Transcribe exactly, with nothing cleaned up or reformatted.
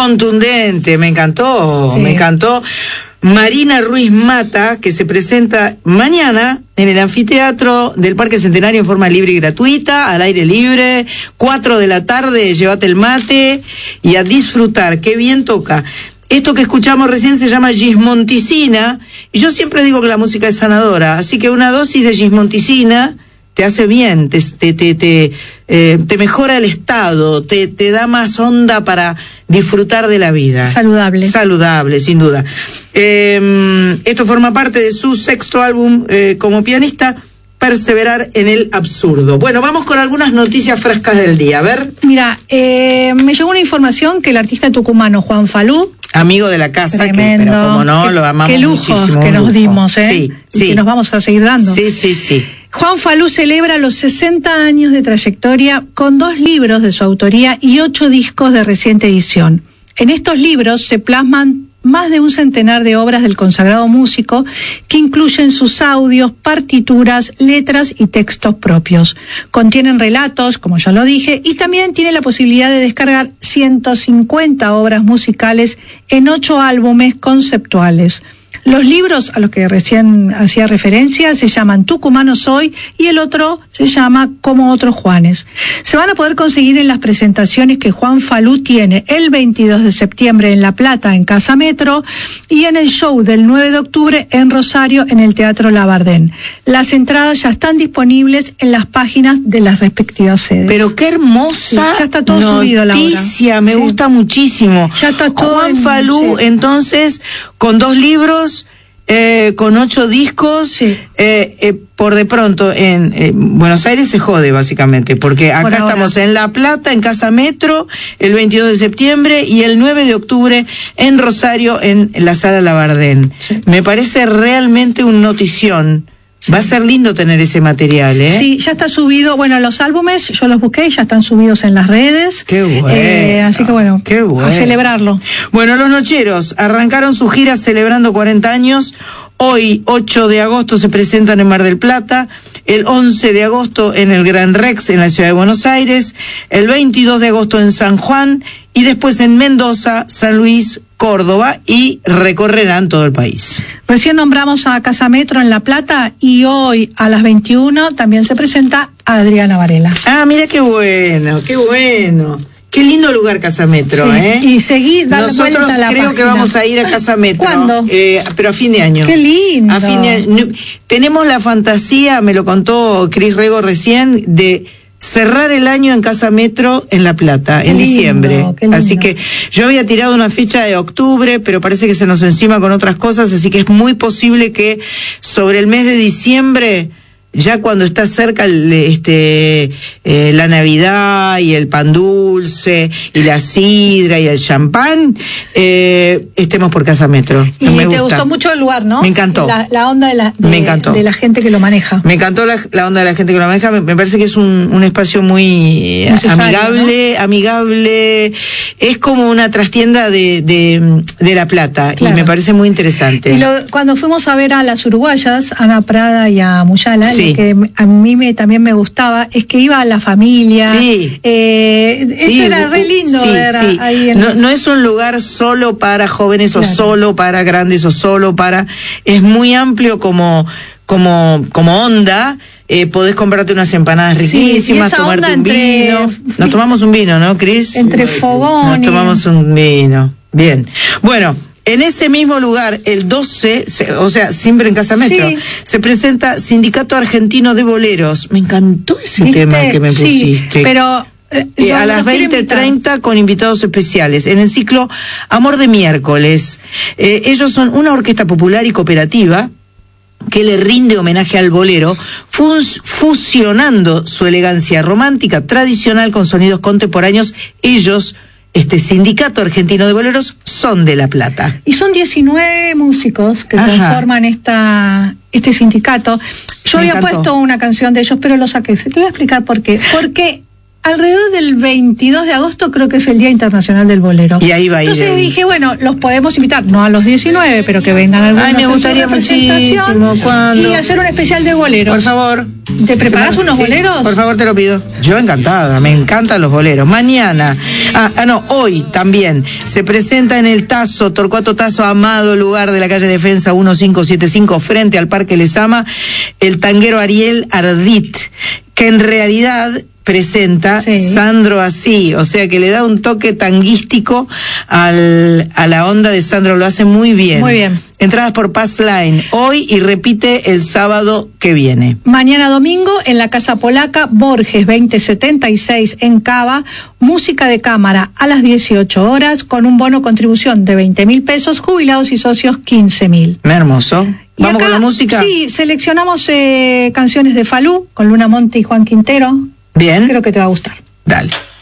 Contundente, me encantó, sí. me encantó. Marina Ruiz Mata, que se presenta mañana en el anfiteatro del Parque Centenario en forma libre y gratuita, al aire libre, cuatro de la tarde, llévate el mate y a disfrutar, qué bien toca. Esto que escuchamos recién se llama gismonticina, y yo siempre digo que la música es sanadora, así que una dosis de gismonticina te hace bien, te, te, te, te, eh, te mejora el estado, te, te da más onda para disfrutar de la vida. Saludable. Saludable, sin duda. Eh, esto forma parte de su sexto álbum eh, como pianista, Perseverar en el absurdo. Bueno, vamos con algunas noticias frescas del día, a ver. Mira, eh, me llegó una información que el artista tucumano Juan Falú, amigo de la casa, tremendo, que, pero como no, qué, lo amamos qué lujos muchísimo. que nos lujo. dimos, ¿eh? Sí, y sí. que nos vamos a seguir dando. Sí, sí, sí. Juan Falú celebra los sesenta años de trayectoria con dos libros de su autoría y ocho discos de reciente edición. En estos libros se plasman más de un centenar de obras del consagrado músico que incluyen sus audios, partituras, letras y textos propios. Contienen relatos, como ya lo dije, y también tiene la posibilidad de descargar ciento cincuenta obras musicales en ocho álbumes conceptuales. Los libros a los que recién hacía referencia se llaman Tucumano Soy y el otro se llama Como Otros Juanes. Se van a poder conseguir en las presentaciones que Juan Falú tiene el veintidós de septiembre en La Plata, en Casa Metro, y en el show del nueve de octubre en Rosario, en el Teatro Labardén. Las entradas ya están disponibles en las páginas de las respectivas sedes. Pero qué hermosa sí, ya está todo noticia, subido, Laura. Noticia, me sí. gusta muchísimo. Ya está todo Juan en, Falú, sí. entonces, con dos libros, Eh, con ocho discos, sí. eh, eh, por de pronto en eh, Buenos Aires se jode básicamente, porque acá estamos en La Plata, en Casa Metro, el veintidós de septiembre y el nueve de octubre en Rosario, en la Sala Labardén. Sí. Me parece realmente un notición. Sí. Va a ser lindo tener ese material, ¿eh? Sí, ya está subido. Bueno, los álbumes, yo los busqué y ya están subidos en las redes. Qué bueno. Eh, así que bueno, qué bueno. A celebrarlo. Bueno, los Nocheros arrancaron su gira celebrando cuarenta años. Hoy, ocho de agosto, se presentan en Mar del Plata. El once de agosto en el Gran Rex, en la ciudad de Buenos Aires. El veintidós de agosto en San Juan. Y después en Mendoza, San Luis, Córdoba, y recorrerán todo el país. Recién nombramos a Casa Metro en La Plata y hoy a las veintiuna también se presenta Adriana Varela. Ah, mira qué bueno, qué bueno. Qué lindo lugar Casa Metro, sí. ¿eh? Y seguí dando Nosotros vuelta a la creo página. Que vamos a ir a Casa Metro. ¿Cuándo? Eh, pero a fin de año. Qué lindo. A fin de año. Tenemos la fantasía, me lo contó Cris Rego recién, de cerrar el año en Casa Metro en La Plata, qué en lindo, diciembre. Así que yo había tirado una fecha de octubre, pero parece que se nos encima con otras cosas, así que es muy posible que sobre el mes de diciembre, ya cuando está cerca el, este eh, la Navidad y el pan dulce y la sidra y el champán, eh, estemos por Casa Metro. Y me te gusta. Gustó mucho el lugar, ¿no? Me encantó. La, la onda de la, de, me encantó. de la gente que lo maneja. Me encantó la, la onda de la gente que lo maneja. Me, me parece que es un, un espacio muy necesario, amigable, ¿no? amigable. Es como una trastienda de, de, de La Plata, claro. Y me parece muy interesante. Y lo, cuando fuimos a ver a las uruguayas, Ana Prada y a Muyala, sí. Lo que a mí me, también me gustaba es que iba a la familia. Sí. Eh, eso sí, era re lindo sí, ver sí. ahí en no, los... no es un lugar solo para jóvenes, claro. O solo para grandes o solo para... Es muy amplio como, como, como onda. Eh, podés comprarte unas empanadas riquísimas, sí, tomarte un entre... vino. Nos tomamos un vino, ¿no, Cris? Entre fogones. Nos tomamos un vino. Bien. Bueno, en ese mismo lugar, el doce, se, o sea, siempre en Casa Metro, sí. Se presenta Sindicato Argentino de Boleros. Me encantó ese ¿Viste? Tema que me pusiste. Sí, pero... Eh, eh, a las veinte treinta con invitados especiales en el ciclo Amor de Miércoles. Eh, ellos son una orquesta popular y cooperativa que le rinde homenaje al bolero, fus fusionando su elegancia romántica tradicional con sonidos contemporáneos. Ellos, este Sindicato Argentino de Boleros, son de La Plata. Y son diecinueve músicos que Ajá. conforman esta este sindicato. Yo Me había encantó. puesto una canción de ellos, pero lo saqué. Te voy a explicar por qué. Porque alrededor del veintidós de agosto creo que es el Día Internacional del Bolero. Y ahí va a ir. Entonces el... dije, bueno, los podemos invitar, no a los diecinueve, pero que vengan algunos. Ay, me gustaría muchísimo. ¿Cuándo? Y hacer un especial de boleros. Por favor. ¿Te preparás Semana... unos sí, boleros? Por favor, te lo pido. Yo encantada, me encantan los boleros. Mañana, ah, ah no, hoy también, se presenta en el Tazo, Torcuato Tazo Amado, lugar de la calle Defensa quince setenta y cinco, frente al Parque Lezama, el tanguero Ariel Ardit, que en realidad presenta sí. Sandro Así, o sea que le da un toque tanguístico al, a la onda de Sandro, lo hace muy bien. Muy bien. Entradas por Pass Line, hoy y repite el sábado que viene. Mañana domingo en la Casa Polaca, Borges veinte setenta y seis en Cava, música de cámara a las dieciocho horas con un bono contribución de veinte mil pesos, jubilados y socios quince mil. Hermoso. ¿Vamos acá, con la música? Sí, seleccionamos eh, canciones de Falú con Luna Monte y Juan Quintero. Bien. Creo que te va a gustar. Dale.